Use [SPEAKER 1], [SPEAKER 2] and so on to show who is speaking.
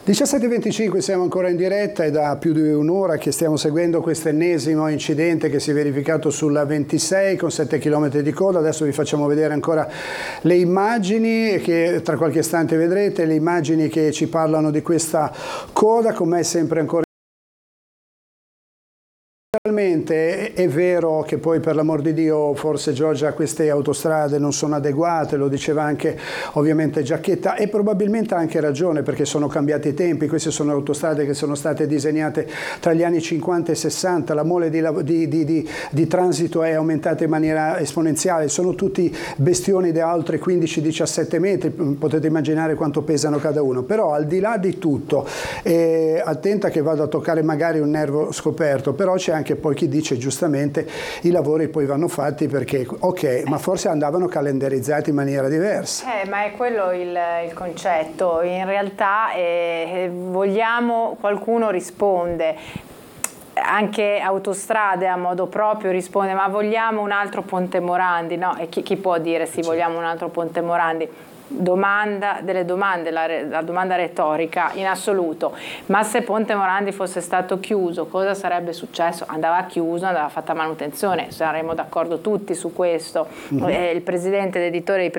[SPEAKER 1] 17:25, siamo ancora in diretta, è da più di un'ora che stiamo seguendo questo ennesimo incidente che si è verificato sulla 26 con 7 km di coda. Adesso vi facciamo vedere ancora le immagini che tra qualche istante vedrete, le immagini che ci parlano di questa coda. Con me sempre ancora. Realmente è vero che poi, per l'amor di Dio, forse Giorgia, queste autostrade non sono adeguate, lo diceva anche ovviamente Giacchetta, e probabilmente ha anche ragione, perché sono cambiati i tempi. Queste sono autostrade che sono state disegnate tra gli anni 50 e 60, la mole di transito è aumentata in maniera esponenziale, sono tutti bestioni di altri 15-17 metri, potete immaginare quanto pesano cada uno. Però al di là di tutto, attenta che vado a toccare magari un nervo scoperto, però c'è anche poi chi dice giustamente i lavori poi vanno fatti perché, ok, ma forse andavano calendarizzati in maniera diversa.
[SPEAKER 2] Ma è quello il concetto. In realtà qualcuno risponde, anche Autostrade a modo proprio risponde, ma vogliamo un altro Ponte Morandi? No, e chi può dire sì, vogliamo un altro Ponte Morandi? La domanda retorica in assoluto. Ma se Ponte Morandi fosse stato chiuso, cosa sarebbe successo? Andava chiuso, andava fatta manutenzione, saremmo d'accordo tutti su questo. Il presidente ed editore di